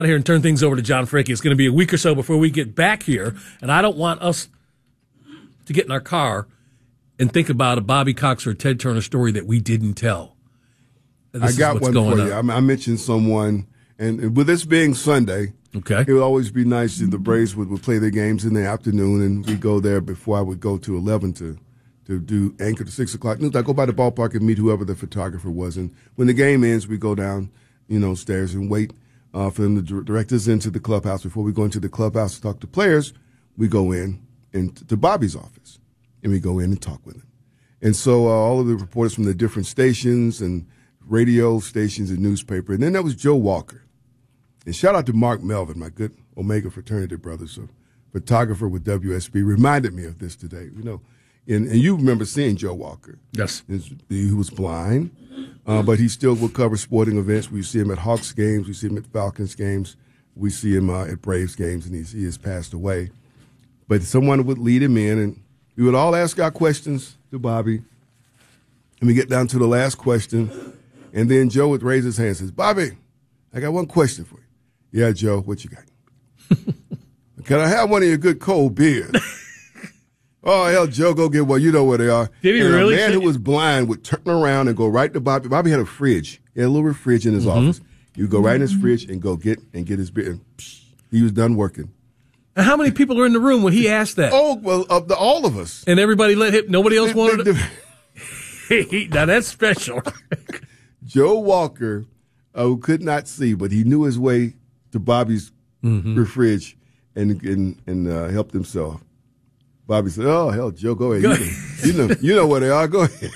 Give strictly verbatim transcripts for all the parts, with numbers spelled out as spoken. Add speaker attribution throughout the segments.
Speaker 1: here and turn things over to John Fricke. It's going to be a week or so before we get back here, and I don't want us to get in our car and think about a Bobby Cox or Ted Turner story that we didn't tell. This
Speaker 2: I got one for you.
Speaker 1: on.
Speaker 2: I, I mentioned someone, and with this being Sunday,
Speaker 1: okay,
Speaker 2: it would always be nice if the Braves would, would play their games in the afternoon, and we go there before I would go to eleven to to do anchor to six o'clock news. I go by the ballpark and meet whoever the photographer was, and when the game ends, we go down, you know, stairs and wait uh, for them to direct us into the clubhouse. Before we go into the clubhouse to talk to players, we go in and to Bobby's office, and we go in and talk with him. And so uh, all of the reporters from the different stations and radio stations and newspaper. And then there was Joe Walker. And shout out to Mark Melvin, my good Omega fraternity brother, so photographer with W S B, reminded me of this today. You know, and, and you remember seeing Joe Walker.
Speaker 1: Yes.
Speaker 2: He was blind, uh, but he still will cover sporting events. We see him at Hawks games. We see him at Falcons games. We see him uh, at Braves games, and he's, he has passed away. But someone would lead him in, and we would all ask our questions to Bobby. And we get down to the last question. And then Joe would raise his hand and says, Bobby, I got one question for you. Yeah, Joe, what you got? Can I have one of your good cold beers? Oh, hell, Joe, go get one. You know where they are.
Speaker 1: Did he
Speaker 2: and
Speaker 1: really?
Speaker 2: A man who was blind would turn around and go right to Bobby. Bobby had a fridge. He had a little fridge in his mm-hmm. office. He would go right in his fridge and go get and get his beer. And psh, he was done working.
Speaker 1: And how many people are in the room when he asked that?
Speaker 2: Oh, well, of the, all of us.
Speaker 1: And everybody let him, nobody else
Speaker 2: the,
Speaker 1: wanted
Speaker 2: the,
Speaker 1: it? Now, that's special.
Speaker 2: Joe Walker, uh, who could not see, but he knew his way to Bobby's mm-hmm. fridge and and, and uh, helped himself. Bobby said, "Oh hell, Joe, go ahead. Go you, know, you know, you know where they are. Go ahead."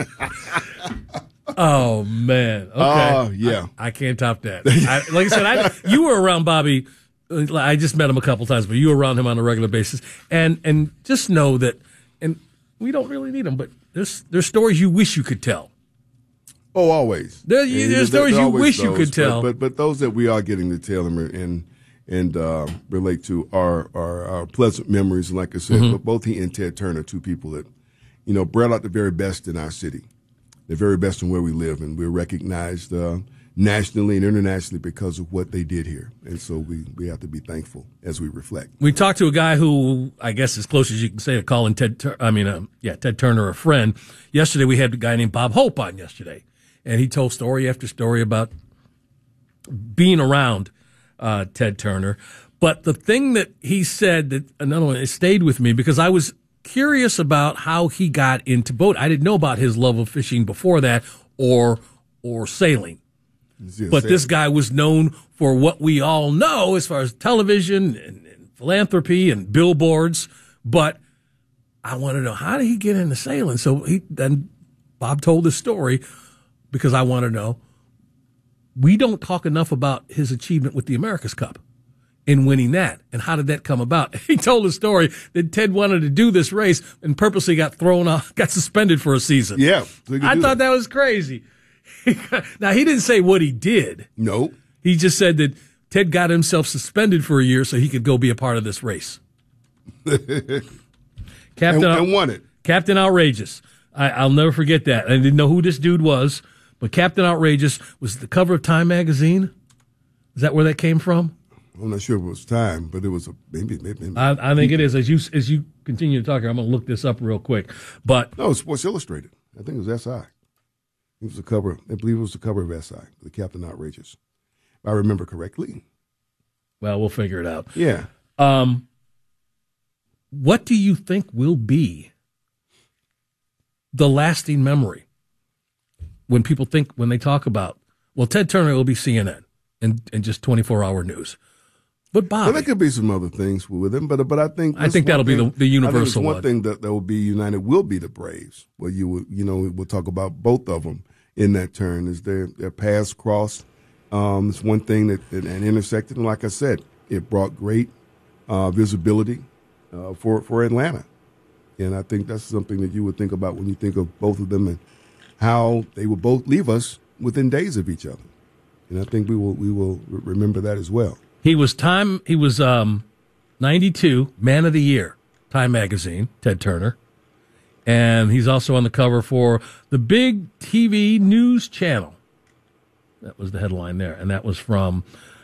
Speaker 1: Oh man, okay.
Speaker 2: Oh uh, yeah,
Speaker 1: I, I can't top that. I, like I said, I, you were around Bobby. I just met him a couple times, but you were around him on a regular basis, and and just know that. And we don't really need him, but there's there's stories you wish you could tell.
Speaker 2: Oh, always.
Speaker 1: There, you, there's stories you wish those, you could tell,
Speaker 2: but, but but those that we are getting to tell them and and uh, relate to are, are are pleasant memories. And like I said, mm-hmm. but both he and Ted Turner, two people that you know brought out the very best in our city, the very best in where we live, and we're recognized uh, nationally and internationally because of what they did here. And so we we have to be thankful as we reflect.
Speaker 1: We talked to a guy who I guess as close as you can say to calling Ted. Tur- I mean, uh, yeah, Ted Turner a friend. Yesterday we had a guy named Bob Hope on yesterday. And he told story after story about being around uh, Ted Turner. But the thing that he said that another one, it stayed with me because I was curious about how he got into boat. I didn't know about his love of fishing before that or or sailing. But this guy was known for what we all know as far as television and, and philanthropy and billboards. But I want to know, how did he get into sailing? So he then Bob told the story. Because I want to know, we don't talk enough about his achievement with the America's Cup in winning that. And how did that come about? He told a story that Ted wanted to do this race and purposely got thrown off, got suspended for a season.
Speaker 2: Yeah.
Speaker 1: I thought that. that was crazy. Now, he didn't say what he did.
Speaker 2: No.
Speaker 1: He just said that Ted got himself suspended for a year so he could go be a part of this race. Captain,
Speaker 2: and, and won it.
Speaker 1: Captain Outrageous. I, I'll never forget that. I didn't know who this dude was. But Captain Outrageous was the cover of Time magazine. Is that where that came from?
Speaker 2: I'm not sure if it was Time, but it was a maybe. maybe, maybe.
Speaker 1: I, I think it is. As you as you continue to talk here, I'm going to look this up real quick. But
Speaker 2: no, it was Sports Illustrated. I think it was S I. It was the cover. I believe it was the cover of S I, the Captain Outrageous. If I remember correctly.
Speaker 1: Well, we'll figure it out.
Speaker 2: Yeah.
Speaker 1: Um. What do you think will be the lasting memory? When people think, when they talk about, well, Ted Turner will be C N N and, and just twenty-four hour news. But Bobby.
Speaker 2: Well, there could be some other things with him, but but I think
Speaker 1: I think that'll
Speaker 2: thing,
Speaker 1: be the, the universal
Speaker 2: I think one.
Speaker 1: one
Speaker 2: thing that, that will be united will be the Braves. Well, you will, you know, we'll talk about both of them in that turn as their their paths crossed. Um, it's one thing that, that and intersected, and like I said, it brought great uh, visibility uh, for for Atlanta, and I think that's something that you would think about when you think of both of them and how they will both leave us within days of each other. And I think we will we will remember that as well.
Speaker 1: He was time he was um, ninety-two Man of the Year, Time magazine, Ted Turner. And he's also on the cover for the big T V news channel. That was the headline there. And that was from